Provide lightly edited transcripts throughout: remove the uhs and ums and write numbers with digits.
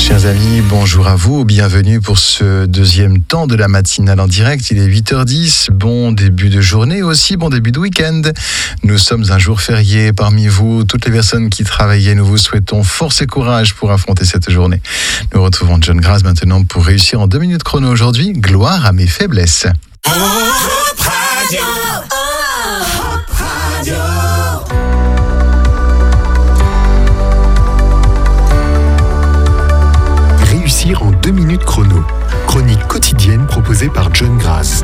Chers amis, bonjour à vous, bienvenue pour ce deuxième temps de la matinale en direct. Il est 8h10, bon début de journée aussi, bon début de week-end. Nous sommes un jour férié. Parmi vous, toutes les personnes qui travaillaient, nous vous souhaitons force et courage pour affronter cette journée. Nous retrouvons John Graz maintenant pour réussir en 2 minutes chrono aujourd'hui. Gloire à mes faiblesses. Réussir en 2 minutes chrono. Chronique quotidienne proposée par John Graz.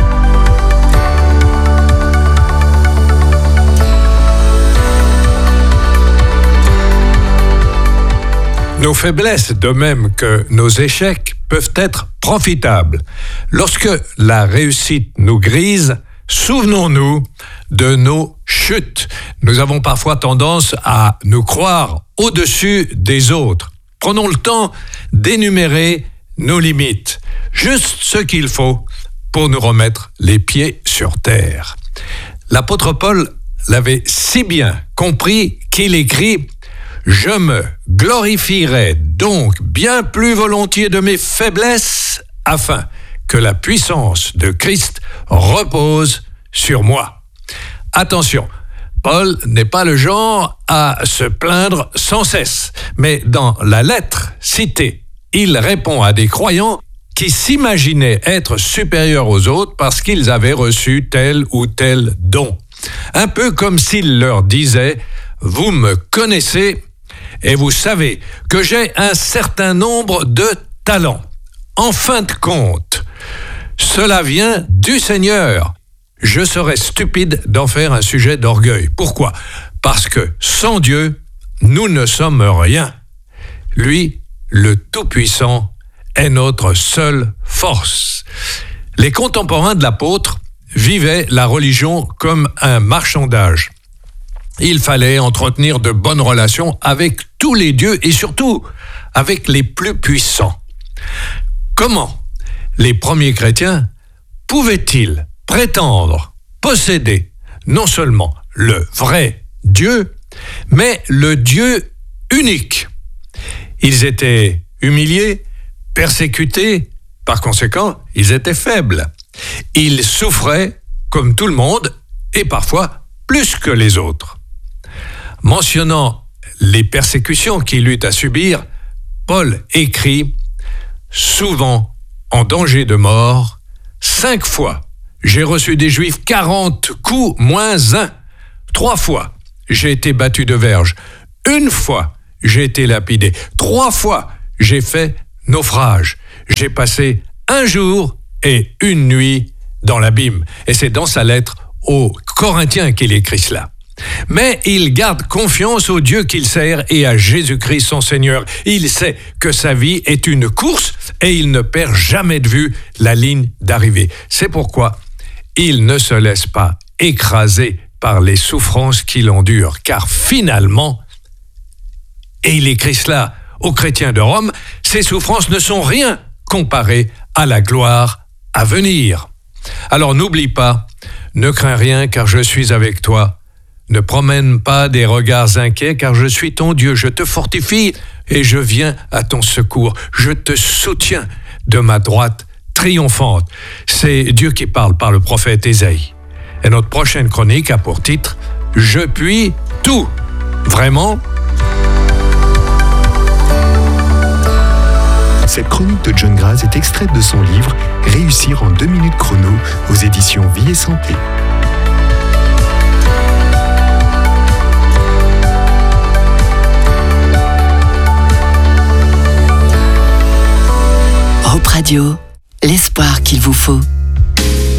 Nos faiblesses, de même que nos échecs, peuvent être profitables. Lorsque la réussite nous grise, souvenons-nous de nos chutes. Nous avons parfois tendance à nous croire au-dessus des autres. Prenons le temps d'énumérer nos limites, juste ce qu'il faut pour nous remettre les pieds sur terre. L'apôtre Paul l'avait si bien compris qu'il écrit « Je me glorifierai donc bien plus volontiers de mes faiblesses afin que la puissance de Christ repose sur moi. » Attention, Paul n'est pas le genre à se plaindre sans cesse, mais dans la lettre citée, il répond à des croyants qui s'imaginaient être supérieurs aux autres parce qu'ils avaient reçu tel ou tel don. Un peu comme s'il leur disait « Vous me connaissez et vous savez que j'ai un certain nombre de talents. En fin de compte, cela vient du Seigneur. Je serais stupide d'en faire un sujet d'orgueil. Pourquoi ? Parce que sans Dieu, nous ne sommes rien. Lui, le Tout-Puissant, est notre seule force. » Les contemporains de l'apôtre vivaient la religion comme un marchandage. Il fallait entretenir de bonnes relations avec tous les dieux et surtout avec les plus puissants. Comment les premiers chrétiens pouvaient-ils prétendre posséder non seulement le vrai Dieu, mais le Dieu unique? Ils étaient humiliés, persécutés, par conséquent, ils étaient faibles. Ils souffraient comme tout le monde et parfois plus que les autres. Mentionnant les persécutions qu'il eut à subir, Paul écrit « Souvent en danger de mort, 5 fois, j'ai reçu des Juifs 40 coups moins 1. 3 fois, j'ai été battu de verge. 1 fois, j'ai été lapidé. 3 fois, j'ai fait naufrage. J'ai passé 1 jour et 1 nuit dans l'abîme. » Et c'est dans sa lettre aux Corinthiens qu'il écrit cela. Mais il garde confiance au Dieu qu'il sert et à Jésus-Christ son Seigneur. Il sait que sa vie est une course et il ne perd jamais de vue la ligne d'arrivée. C'est pourquoi il ne se laisse pas écraser par les souffrances qu'il endure, car finalement, et il écrit cela aux chrétiens de Rome, ces souffrances ne sont rien comparées à la gloire à venir. Alors n'oublie pas, ne crains rien car je suis avec toi. Ne promène pas des regards inquiets, car je suis ton Dieu. Je te fortifie et je viens à ton secours. Je te soutiens de ma droite triomphante. C'est Dieu qui parle par le prophète Ésaïe. Et notre prochaine chronique a pour titre « Je puis tout ». Vraiment ? Cette chronique de John Graz est extraite de son livre « Réussir en 2 minutes chrono » aux éditions Vie et Santé. Hope Radio, l'espoir qu'il vous faut.